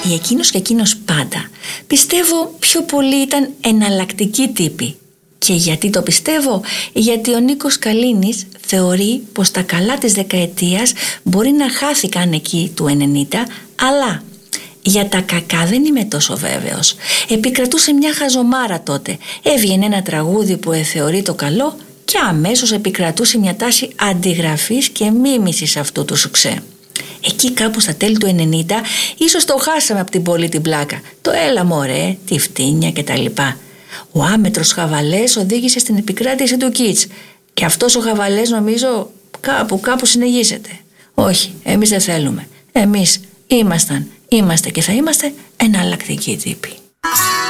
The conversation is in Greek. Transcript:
η εκείνος και εκείνος πάντα, πιστεύω πιο πολύ ήταν εναλλακτικοί τύποι. Και γιατί το πιστεύω? Γιατί ο Νίκος Καλίνης θεωρεί πως τα καλά της δεκαετίας μπορεί να χάθηκαν εκεί του 90, αλλά για τα κακά δεν είμαι τόσο βέβαιος. Επικρατούσε μια χαζομάρα τότε. Έβγαινε ένα τραγούδι που θεωρεί το καλό και αμέσως επικρατούσε μια τάση αντιγραφής και μίμησης αυτού του σουξέ. Εκεί κάπου στα τέλη του 90 ίσως το χάσαμε από την πολύ την πλάκα. Το έλα μωρέ, τη φτύνια κτλ. Ο άμετρος Χαβαλές οδήγησε στην επικράτηση του Κιτς. Και αυτός ο Χαβαλές νομίζω κάπου συνεχίζεται. Όχι, εμείς δεν θέλουμε. Εμείς είμαστε και θα είμαστε εναλλακτικοί τύποι.